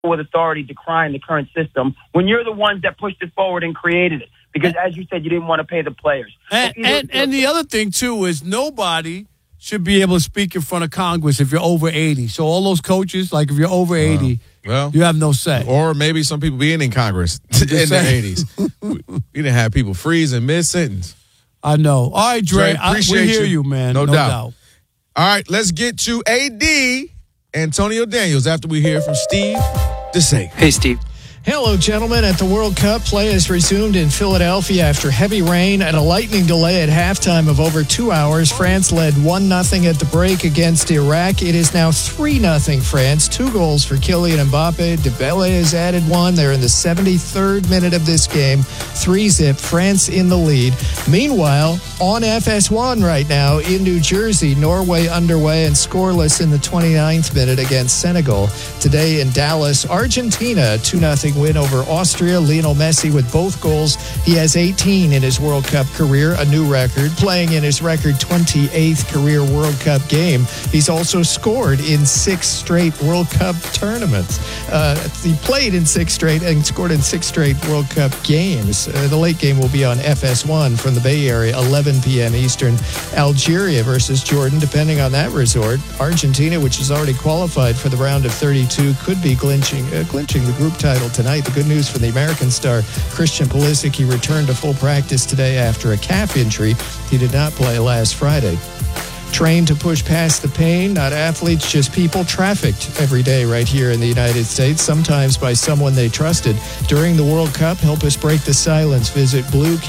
with authority decrying the current system when you're the ones that pushed it forward and created it. Because, as you said, you didn't want to pay the players. And the other thing, too, is nobody should be able to speak in front of Congress if you're over 80. So all those coaches, like if you're over 80, you have no say. Or maybe some people being in Congress in the 80s. We didn't have people freezing mid-sentence. I know. All right, Dre, we hear you, man. No doubt. All right, let's get to AD Antonio Daniels after we hear from Steve DeSager. Hey, Steve. Hello, gentlemen. At the World Cup, play has resumed in Philadelphia after heavy rain and a lightning delay at halftime of over 2 hours. France led 1-0 at the break against Iraq. It is now 3-0 France. 2 goals for Kylian Mbappe. Dembele has added 1. They're in the 73rd minute of this game. 3-0, France in the lead. Meanwhile, on FS1 right now in New Jersey, Norway underway and scoreless in the 29th minute against Senegal. Today in Dallas, Argentina, 2-0 win over Austria. Lionel Messi with both goals. He has 18 in his World Cup career, a new record, playing in his record 28th career World Cup game. He's also scored in 6 straight World Cup tournaments. He played in 6 straight and scored in 6 straight World Cup games. The late game will be on FS1 from the Bay Area, 11 p.m. Eastern. Algeria versus Jordan, depending on that resort. Argentina, which is already qualified for the round of 32, could be clinching the group title tonight. The good news for the American star Christian Pulisic, he returned to full practice today after a calf injury. He did not play last Friday. Trained to push past the pain, not athletes, just people trafficked every day right here in the United States, sometimes by someone they trusted. During the World Cup, help us break the silence. Visit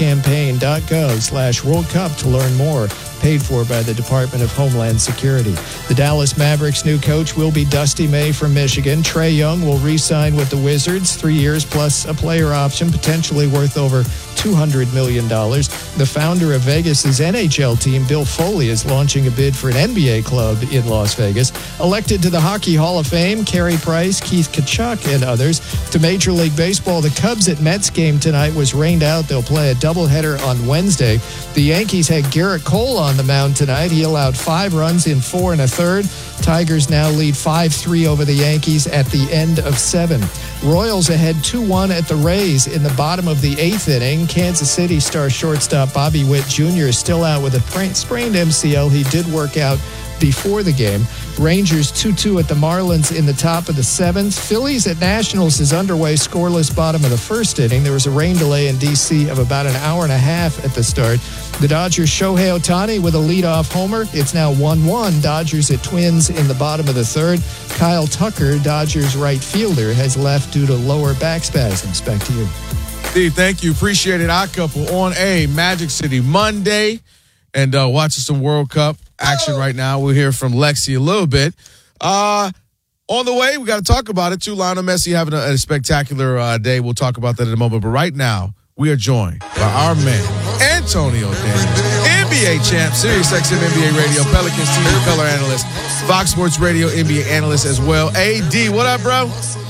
bluecampaign.gov/World Cup to learn more. Paid for by the Department of Homeland Security. The Dallas Mavericks' new coach will be Dusty May from Michigan. Trae Young will re-sign with the Wizards, 3 years plus a player option, potentially worth over $200 million. The founder of Vegas's NHL team, Bill Foley, is launching a bid for an NBA club in Las Vegas. Elected to the Hockey Hall of Fame, Carey Price, Keith Tkachuk, and others. To Major League Baseball, the Cubs at Mets game tonight was rained out. They'll play a doubleheader on Wednesday. The Yankees had Garrett Cole on the mound tonight. He allowed 5 runs in 4 1/3. Tigers now lead 5-3 over the Yankees at the end of 7. Royals ahead 2-1 at the Rays in the bottom of the 8th inning. Kansas City star shortstop Bobby Witt Jr. is still out with a sprained MCL. He did work out before the game. Rangers 2-2 at the Marlins in the top of the 7th. Phillies at Nationals is underway, scoreless bottom of the 1st inning. There was a rain delay in D.C. of about an hour and a half at the start. The Dodgers' Shohei Ohtani with a leadoff homer. It's now 1-1. Dodgers at Twins in the bottom of the 3rd. Kyle Tucker, Dodgers right fielder, has left due to lower back spasms. Back to you. Steve, thank you. Appreciate it. Our couple on a Magic City Monday and watching some World Cup action right now. We'll hear from Lexi a little bit. On the way, we got to talk about it too. Lionel Messi having a spectacular day. We'll talk about that in a moment. But right now, we are joined by our man, Antonio Daniels, NBA champ, SiriusXM NBA Radio, Pelicans TV color analyst, Fox Sports Radio NBA analyst as well. AD, what up, bro?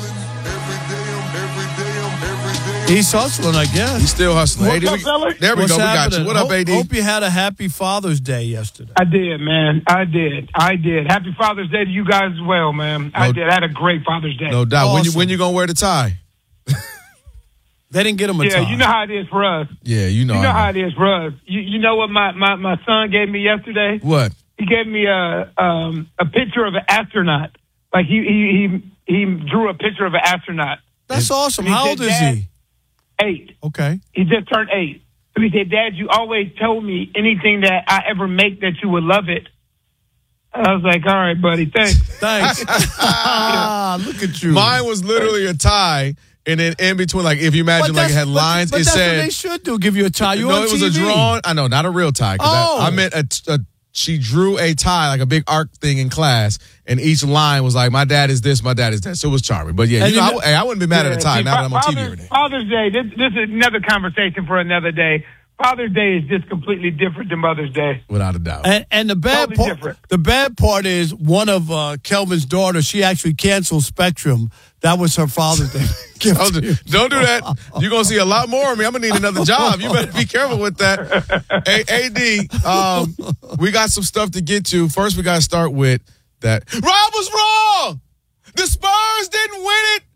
He's hustling, I guess. He's still hustling. What's up, fellas? There we What's go. happening? We got you. What up, AD? Hope you had a happy Father's Day yesterday. I did, man. I did. Happy Father's Day to you guys as well, man. I did. I had a great Father's Day. No doubt. Awesome. When you gonna wear the tie? They didn't get him a tie. Yeah, you know how it is for us. Yeah, you know how it is for us. You know what my son gave me yesterday? What? He gave me a picture of an astronaut. Like he drew a picture of an astronaut. That's awesome. How old is he? 8. Okay. He just turned 8. So he said, Dad, you always told me anything that I ever make that you would love it. I was like, all right, buddy, thanks. Thanks. Look at you. Mine was literally a tie, and then in between, like if you imagine, like it had lines, but it that's said what they should do. Give you a tie. You no, on it was TV. a drawn. I know, not a real tie. I meant she drew a tie, like a big arc thing in class, and each line was like, my dad is this, my dad is that. So it was charming. But yeah, I wouldn't be mad at a tie now that I'm on TV every day. Father's Day, this is another conversation for another day. Father's Day is just completely different than Mother's Day. Without a doubt. And the bad part is one of Kelvin's daughters, she actually canceled Spectrum. That was her Father's Day gift. Don't do that. You're going to see a lot more of me. I'm going to need another job. You better be careful with that. Hey, AD, we got some stuff to get to. First, we got to start with that. Rob was wrong. The Spurs didn't win it.